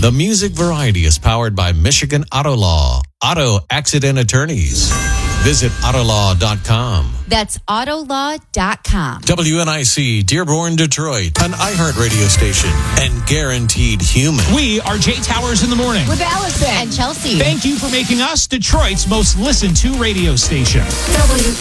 The Music Variety is powered by Michigan Auto Law, auto accident attorneys. Visit Autolaw.com. That's Autolaw.com. WNIC, Dearborn, Detroit, an iHeart radio station and guaranteed human. We are Jay Towers in the morning. With Allison and Chelsea. Thank you for making us Detroit's most listened to radio station.